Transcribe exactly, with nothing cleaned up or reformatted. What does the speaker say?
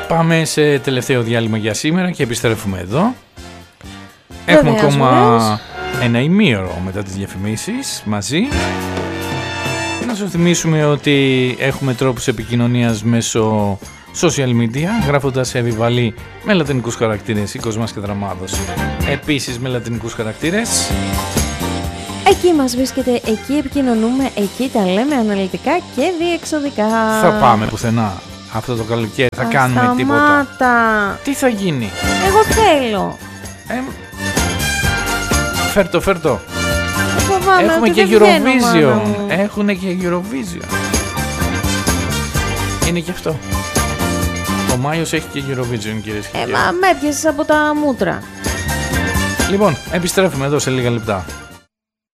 Πάμε σε τελευταίο διάλειμμα για σήμερα και επιστρέφουμε εδώ. Έχουμε Βεβαίως, ακόμα βεβαίως. ένα ημίωρο μετά τις διαφημίσεις μαζί. Να σας θυμίσουμε ότι έχουμε τρόπους επικοινωνίας μέσω social media, γράφοντας επιβαλή με λατινικούς χαρακτήρες ή Κοσμάς και Δραμάδος. Επίσης με λατινικούς χαρακτήρες. Εκεί μας βρίσκεται, εκεί επικοινωνούμε, εκεί τα λέμε αναλυτικά και διεξοδικά. Θα πάμε πουθενά αυτό το καλοκαίρι, θα Α, κάνουμε σταμάτα. τίποτα. Τι θα γίνει? Εγώ θέλω. Ε, φέρτο, φέρτο. Φοβάμαι Έχουμε ότι και δεν βγαίνω, μάνα Eurovision. μου. Έχουνε και Eurovision. Είναι και αυτό. Ο Μάιος έχει και Eurovision, κυρίες και Ε, κύριοι. μα με έπιασες από τα μούτρα. Λοιπόν, επιστρέφουμε εδώ σε λίγα λεπτά.